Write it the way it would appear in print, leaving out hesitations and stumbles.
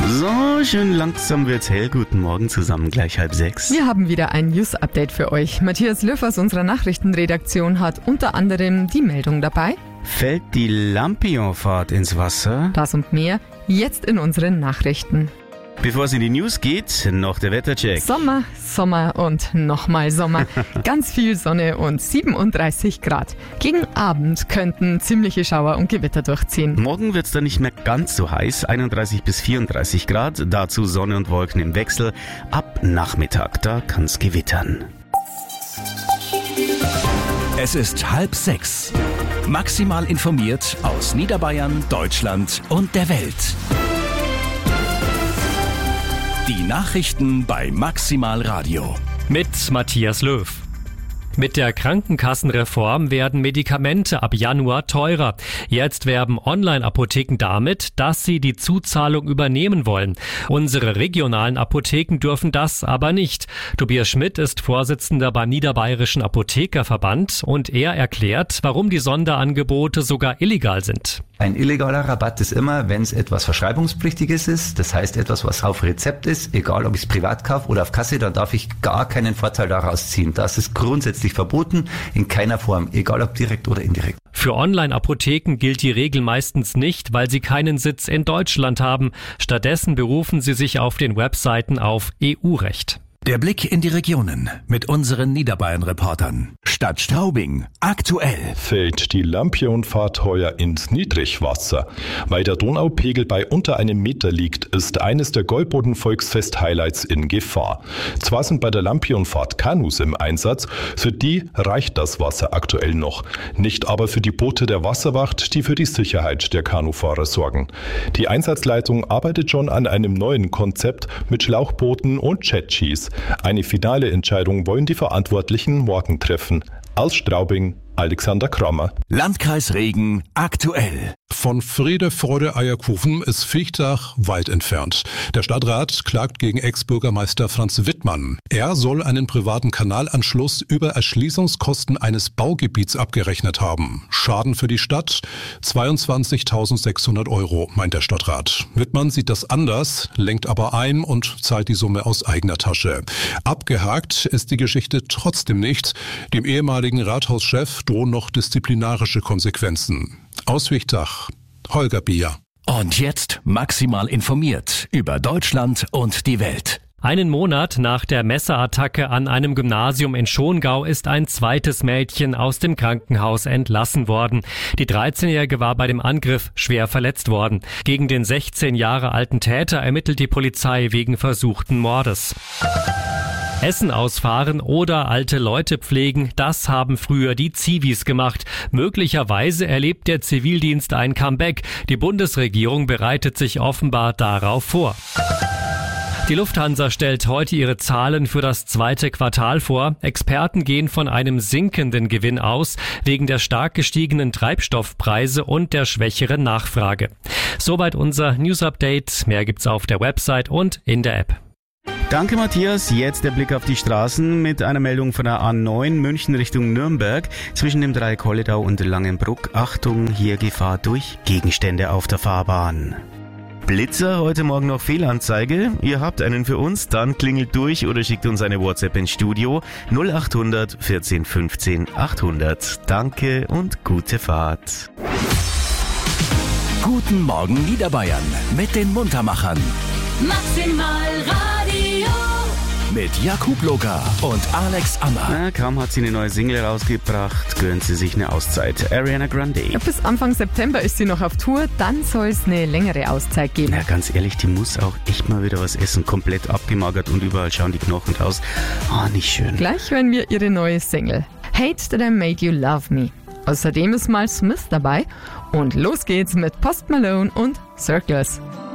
So, schön langsam wird's hell. Guten Morgen zusammen, gleich 5:30. Wir haben wieder ein News-Update für euch. Matthias Löw aus unserer Nachrichtenredaktion hat unter anderem die Meldung dabei. Fällt die Lampion-Fahrt ins Wasser? Das und mehr jetzt in unseren Nachrichten. Bevor es in die News geht, noch der Wettercheck. Sommer, Sommer und nochmal Sommer. Ganz viel Sonne und 37 Grad. Gegen Abend könnten ziemliche Schauer und Gewitter durchziehen. Morgen wird's dann nicht mehr ganz so heiß, 31 bis 34 Grad. Dazu Sonne und Wolken im Wechsel. Ab Nachmittag, da kann's gewittern. Es ist 5:30. Maximal informiert aus Niederbayern, Deutschland und der Welt. Die Nachrichten bei Maximal Radio. Mit Matthias Löw. Mit der Krankenkassenreform werden Medikamente ab Januar teurer. Jetzt werben Online-Apotheken damit, dass sie die Zuzahlung übernehmen wollen. Unsere regionalen Apotheken dürfen das aber nicht. Tobias Schmidt ist Vorsitzender beim Niederbayerischen Apothekerverband und er erklärt, warum die Sonderangebote sogar illegal sind. Ein illegaler Rabatt ist immer, wenn es etwas Verschreibungspflichtiges ist, das heißt etwas, was auf Rezept ist, egal ob ich es privat kaufe oder auf Kasse, dann darf ich gar keinen Vorteil daraus ziehen. Das ist grundsätzlich verboten, in keiner Form, egal ob direkt oder indirekt. Für Online-Apotheken gilt die Regel meistens nicht, weil sie keinen Sitz in Deutschland haben. Stattdessen berufen sie sich auf den Webseiten auf EU-Recht. Der Blick in die Regionen mit unseren Niederbayern-Reportern. Stadt Straubing, aktuell. Fällt die Lampion-Fahrt heuer ins Niedrigwasser. Weil der Donaupegel bei unter 1 Meter liegt, ist eines der Gäuboden-Volksfest-Highlights in Gefahr. Zwar sind bei der Lampion-Fahrt Kanus im Einsatz, für die reicht das Wasser aktuell noch. Nicht aber für die Boote der Wasserwacht, die für die Sicherheit der Kanufahrer sorgen. Die Einsatzleitung arbeitet schon an einem neuen Konzept mit Schlauchbooten und Jetskis. Eine finale Entscheidung wollen die Verantwortlichen morgen treffen. Aus Straubing, Alexander Krammer. Landkreis Regen, aktuell. Von Friede, Freude, Eierkuchen ist Viechtach weit entfernt. Der Stadtrat klagt gegen Ex-Bürgermeister Franz Wittmann. Er soll einen privaten Kanalanschluss über Erschließungskosten eines Baugebiets abgerechnet haben. Schaden für die Stadt 22.600 €, meint der Stadtrat. Wittmann sieht das anders, lenkt aber ein und zahlt die Summe aus eigener Tasche. Abgehakt ist die Geschichte trotzdem nicht. Dem ehemaligen Rathauschef drohen noch disziplinarische Konsequenzen. Aus Viechtach, Holger Bier. Und jetzt maximal informiert über Deutschland und die Welt. Einen Monat nach der Messerattacke an einem Gymnasium in Schongau ist ein zweites Mädchen aus dem Krankenhaus entlassen worden. Die 13-Jährige war bei dem Angriff schwer verletzt worden. Gegen den 16 Jahre alten Täter ermittelt die Polizei wegen versuchten Mordes. Essen ausfahren oder alte Leute pflegen, das haben früher die Zivis gemacht. Möglicherweise erlebt der Zivildienst ein Comeback. Die Bundesregierung bereitet sich offenbar darauf vor. Die Lufthansa stellt heute ihre Zahlen für das zweite Quartal vor. Experten gehen von einem sinkenden Gewinn aus, wegen der stark gestiegenen Treibstoffpreise und der schwächeren Nachfrage. Soweit unser News-Update. Mehr gibt's auf der Website und in der App. Danke Matthias, jetzt der Blick auf die Straßen mit einer Meldung von der A9 München Richtung Nürnberg zwischen dem Dreieck-Holledau und Langenbruck. Achtung, hier Gefahr durch Gegenstände auf der Fahrbahn. Blitzer, heute Morgen noch Fehlanzeige. Ihr habt einen für uns, dann klingelt durch oder schickt uns eine WhatsApp ins Studio 0800 14 15 800. Danke und gute Fahrt. Guten Morgen Niederbayern mit den Muntermachern. Maximal Radio. Mit Jakub Loka und Alex Ammer. Kaum hat sie eine neue Single rausgebracht, gönnt sie sich eine Auszeit. Ariana Grande. Ja, bis Anfang September ist sie noch auf Tour, dann soll es eine längere Auszeit geben. Na, ganz ehrlich, die muss auch echt mal wieder was essen. Komplett abgemagert und überall schauen die Knochen raus. Nicht schön. Gleich hören wir ihre neue Single. Hate That I Made You Love Me. Außerdem ist Miles Smith dabei. Und los geht's mit Post Malone und Circles.